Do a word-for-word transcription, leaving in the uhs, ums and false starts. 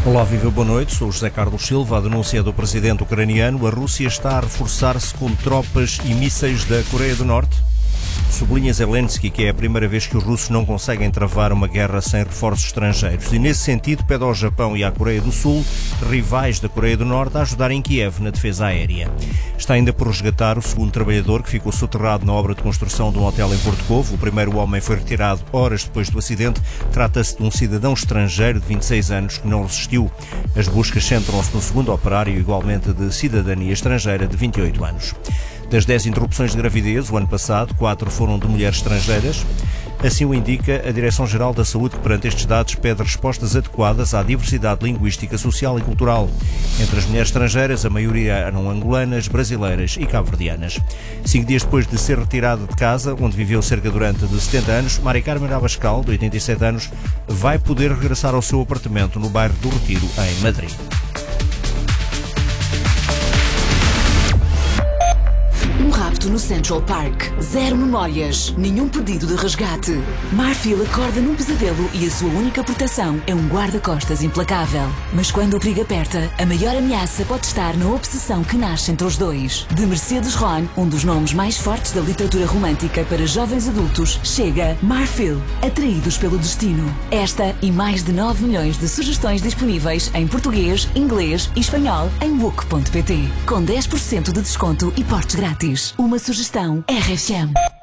Olá, viva, boa noite. Sou José Carlos Silva. A denúncia do presidente ucraniano: a Rússia está a reforçar-se com tropas e mísseis da Coreia do Norte. Sublinha Zelensky que é a primeira vez que os russos não conseguem travar uma guerra sem reforços estrangeiros e, nesse sentido, pede ao Japão e à Coreia do Sul, rivais da Coreia do Norte, a ajudarem Kiev na defesa aérea. Está ainda por resgatar o segundo trabalhador que ficou soterrado na obra de construção de um hotel em Porto Covo. O primeiro homem foi retirado horas depois do acidente. Trata-se de um cidadão estrangeiro de vinte e seis anos que não resistiu. As buscas centram-se no segundo operário, igualmente de cidadania estrangeira, de vinte e oito anos. Das dez interrupções de gravidez, o ano passado, quatro foram de mulheres estrangeiras. Assim o indica a Direção-Geral da Saúde, que perante estes dados pede respostas adequadas à diversidade linguística, social e cultural. Entre as mulheres estrangeiras, a maioria eram angolanas, brasileiras e cabo-verdianas. Cinco dias depois de ser retirada de casa, onde viveu cerca durante de setenta anos, Mari Carmen Abascal, de oitenta e sete anos, vai poder regressar ao seu apartamento no bairro do Retiro, em Madrid. Um rapto no Central Park. Zero memórias. Nenhum pedido de resgate. Marfil acorda num pesadelo e a sua única proteção é um guarda-costas implacável. Mas quando o perigo aperta, a maior ameaça pode estar na obsessão que nasce entre os dois. De Mercedes Ron, um dos nomes mais fortes da literatura romântica para jovens adultos, chega Marfil, Atraídos pelo Destino. Esta e mais de nove milhões de sugestões disponíveis em português, inglês e espanhol em wook ponto pt. Com dez por cento de desconto e portes grátis. Uma sugestão R F M.